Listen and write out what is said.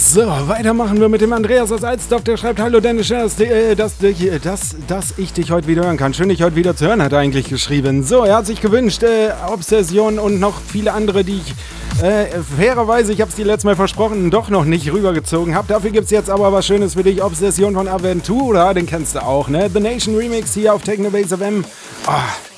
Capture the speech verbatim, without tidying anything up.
So, weiter machen wir mit dem Andreas aus Alsdorf, der schreibt: Hallo Dennis, dass, äh, dass, dass, dass ich dich heute wieder hören kann. Schön, dich heute wieder zu hören, hat er eigentlich geschrieben. So, er hat sich gewünscht, äh, Obsession und noch viele andere, die ich äh, fairerweise, ich habe es dir letztes Mal versprochen, doch noch nicht rübergezogen habe. Dafür gibt es jetzt aber was Schönes für dich. Obsession von Aventura, den kennst du auch, ne? The Nation Remix hier auf Technobase F M. Oh,